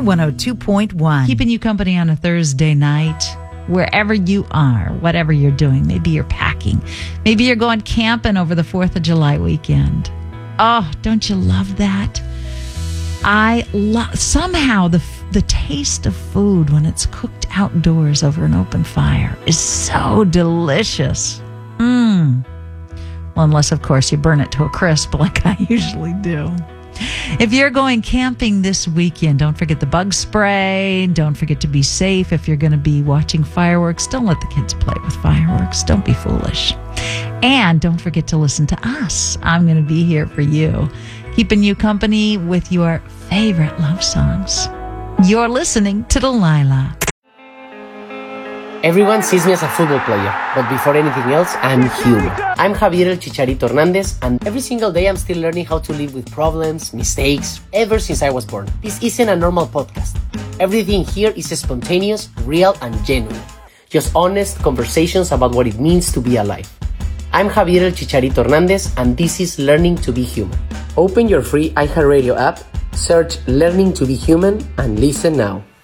102.1. Keeping you company on a Thursday night, wherever you are, whatever you're doing. Maybe you're packing. Maybe you're going camping over the 4th of July weekend. Oh, don't you love that? I love somehow the taste of food when it's cooked outdoors over an open fire is so delicious. Well, unless, of course, you burn it to a crisp like I usually do. If you're going camping this weekend, don't forget the bug spray. Don't forget to be safe. If you're going to be watching fireworks, don't let the kids play with fireworks. Don't be foolish. And don't forget to listen to us. I'm going to be here for you, keeping you company with your favorite love songs. You're listening to Delilah. Everyone sees me as a football player, but before anything else, I'm human. I'm Javier El Chicharito Hernandez, and every single day I'm still learning how to live with problems, mistakes, ever since I was born. This isn't a normal podcast. Everything here is spontaneous, real, and genuine. Just honest conversations about what it means to be alive. I'm Javier El Chicharito Hernandez, and this is Learning to be Human. Open your free iHeartRadio app, search Learning to be Human, and listen now.